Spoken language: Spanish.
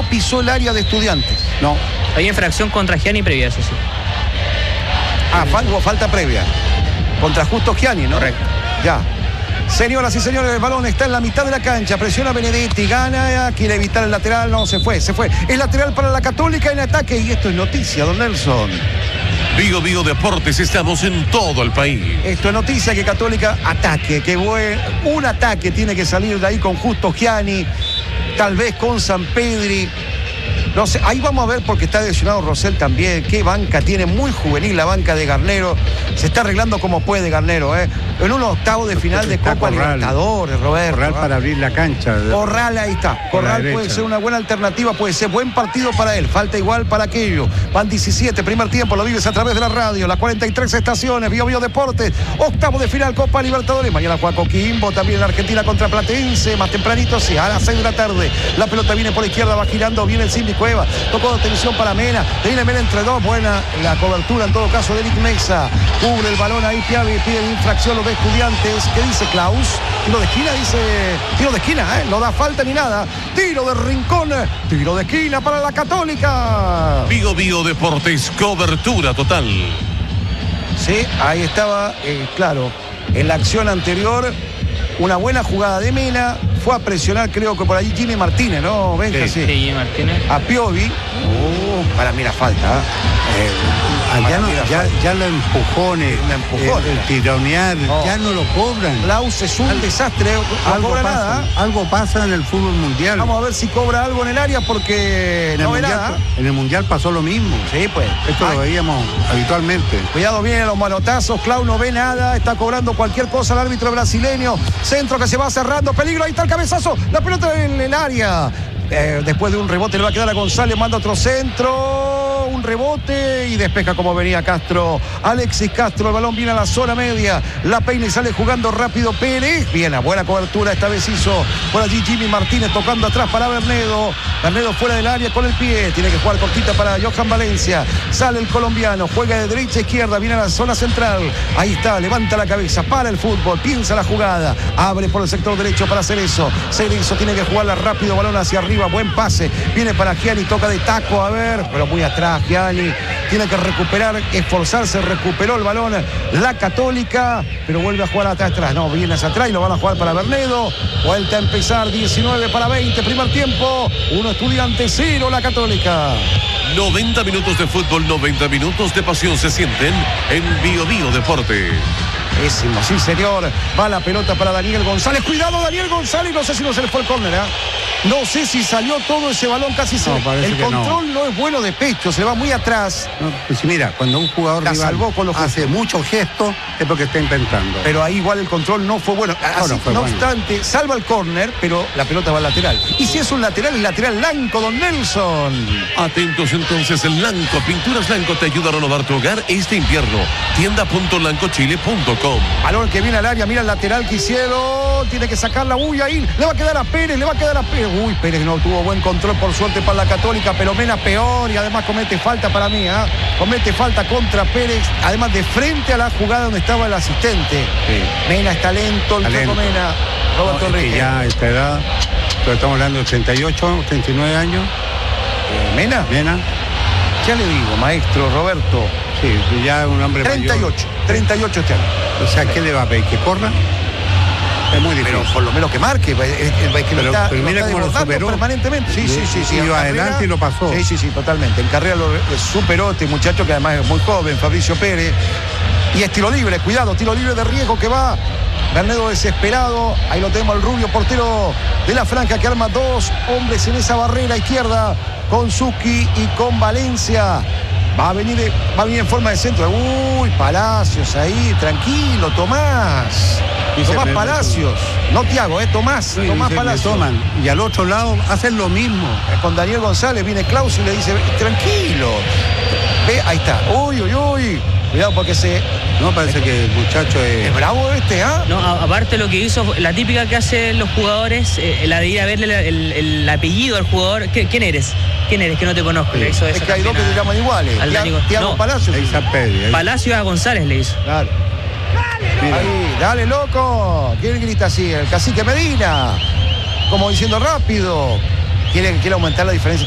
pisó el área de Estudiantes. No. Había infracción contra Gianni previa, eso sí. Hubo falta previa. Contra Justo Gianni, ¿no? Correcto. Ya. Señoras y señores, el balón está en la mitad de la cancha. Presiona Benedetti, gana, quiere evitar el lateral. No, se fue. El lateral para la Católica en ataque. Y esto es noticia, don Nelson. Bio Deportes, estamos en todo el país. Esto es noticia que Católica ataque, que un ataque tiene que salir de ahí con Justo Gianni, tal vez con Sampedri. No sé, ahí vamos a ver porque está lesionado Rosell también. Qué banca tiene, muy juvenil la banca de Garnero. Se está arreglando como puede Garnero, en un octavo de final de Copa Libertadores, Roberto. Corral para abrir la cancha. Corral, ahí está. Corral puede ser una buena alternativa, puede ser buen partido para él. Falta igual para aquello. Van 17, primer tiempo, lo vives a través de la radio. Las 43 estaciones, Bio Deportes. Octavo de final Copa Libertadores. Mañana juega Coquimbo, también en Argentina contra Platense. Más tempranito, sí, a las 6 de la tarde. La pelota viene por la izquierda, va girando, viene el Cindy Cueva. Tocó de tensión para Mena. Viene Mena entre dos. Buena la cobertura en todo caso de Eric Mesa. Cubre el balón ahí, Piavi pide infracción los de Estudiantes. ¿Qué dice Klaus? Tiro de esquina, dice. Tiro de esquina, no da falta ni nada. Tiro de rincón. Tiro de esquina para la Católica. Bio Deportes, cobertura total. Sí, ahí estaba, claro, en la acción anterior. Una buena jugada de Mena. Fue a presionar, creo que por allí Jimmy Martínez, ¿no? Benja, sí. Jimmy Martínez. A Piovi. Para mí la falta. Ya los empujones, el tironear, ya no lo cobran. Klaus es un desastre. No cobra nada. Algo pasa en el fútbol mundial. Vamos a ver si cobra algo en el área porque no ve nada. En el mundial pasó lo mismo. Sí, pues. Esto lo veíamos habitualmente. Cuidado, vienen los manotazos. Klaus no ve nada. Está cobrando cualquier cosa el árbitro brasileño. Centro que se va cerrando. Peligro. Ahí está el cabezazo. La pelota en el área. Después de un rebote le va a quedar a González. Manda otro centro. Un rebote y despeja como venía Castro. Alexis Castro, el balón viene a la zona media. La peina y sale jugando rápido Pérez. Bien, a buena cobertura esta vez hizo por allí Jimmy Martínez tocando atrás para Bernedo. Bernedo fuera del área con el pie. Tiene que jugar cortita para Johan Valencia. Sale el colombiano, juega de derecha a izquierda, viene a la zona central. Ahí está, levanta la cabeza, para el fútbol, piensa la jugada. Abre por el sector derecho para hacer eso. Cerezo tiene que jugarla rápido, balón hacia arriba, buen pase. Viene para Gianni, toca de taco, a ver, pero muy atrás. Gianni tiene que recuperar, esforzarse, recuperó el balón la Católica, pero vuelve a jugar atrás. No, viene hacia atrás y lo van a jugar para Bernedo. Vuelta a empezar, 19 para 20, primer tiempo. 1 Estudiantes, 0 la Católica. 90 minutos de fútbol, 90 minutos de pasión se sienten en Bio Deportes. Pésimo, sí señor. Va la pelota para Daniel González. Cuidado Daniel González. No sé si no se le fue el córner, No sé si salió todo ese balón, casi se... El control no es bueno de pecho, se le va muy atrás. No, pues mira, cuando un jugador la rival salvó con los hace muchos gestos es porque está intentando. Pero ahí igual el control no fue bueno. No obstante, salva el córner, pero la pelota va al lateral. Y si es un lateral, el lateral blanco, don Nelson. Atentos entonces, el Lanco. Pinturas Blanco te ayuda a renovar tu hogar este invierno. Tienda.lancochile.com. Balón que viene al área, mira el lateral que hicieron. Tiene que sacarla, ahí. Le va a quedar a Pérez, Pérez no tuvo buen control por suerte para la Católica, pero Mena peor y además comete falta para mí, comete falta contra Pérez, además de frente a la jugada donde estaba el asistente. Sí. Mena está lento, el Chaco Mena. Roberto Enrique. Ya a esta edad, pero estamos hablando de 38, 39 años. ¿Mena? Ya le digo, maestro Roberto. Sí, ya un hombre 38, mayor. 38 este año. O sea, ¿qué le va a pedir? ¿Que corra? Es muy difícil. Pero por lo menos que marque. Pero mira cómo lo superó permanentemente. Sí. Iba adelante y lo pasó. Sí, totalmente. En carrera lo superó este muchacho que además es muy joven, Fabricio Pérez. Y es tiro libre, cuidado, tiro libre de riesgo que va. Bernedo desesperado. Ahí lo tenemos al rubio portero de la franja que arma dos hombres en esa barrera izquierda con Zucchi y con Valencia. Va a venir en forma de centro. Palacios ahí, tranquilo, Tomás. Tomás Palacios, no Thiago, Tomás Palacios. Toman. Y al otro lado hacen lo mismo. Con Daniel González viene Klaus y le dice, tranquilo. Ve, ahí está. Cuidado porque No, parece que el muchacho es bravo No, aparte lo que hizo, la típica que hacen los jugadores, la de ir a verle el apellido al jugador. ¿Quién eres? Que no te conozco. Sí. Es que hay dos que se llaman iguales. Thiago Palacios. Palacios a González le hizo. Claro. Ahí, dale loco. ¿Quién grita así? El cacique Medina. Como diciendo rápido. Quiere aumentar la diferencia.